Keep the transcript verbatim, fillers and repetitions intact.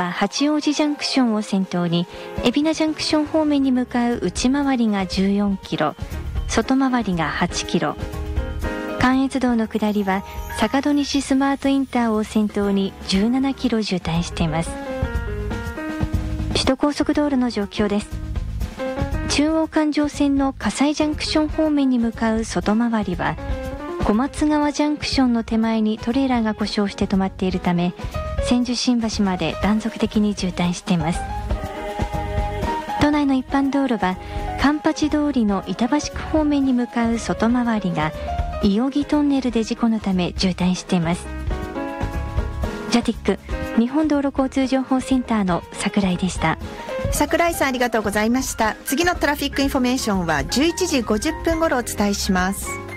は八王子ジャンクションを先頭に海老名ジャンクション方面に向かう内回りがじゅうよんキロ、外回りがはちキロ、関越道の下りは坂戸西スマートインターを先頭にじゅうななキロ渋滞しています。首都高速道路の状況です。中央環状線の葛西ジャンクション方面に向かう外回りは小松川ジャンクションの手前にトレーラーが故障して止まっているため、千住新橋まで断続的に渋滞しています。都内の一般道路は環八通りの板橋区方面に向かう外回りが伊予木トンネルで事故のため渋滞しています。ジャティック日本道路交通情報センターの櫻井でした。 櫻井さん、ありがとうございました。次のトラフィックインフォメーションはじゅういちじごじゅっぷん頃お伝えします。